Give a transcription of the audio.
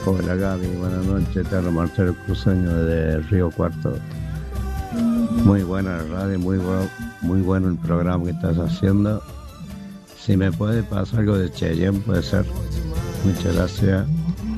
Hola Gaby, buenas noches, te habla Marcelo Cruceño de Río Cuarto. Muy buena la radio, muy bueno el programa que estás haciendo. Si me puede pasar algo de Cheyenne, puede ser. Muchas gracias.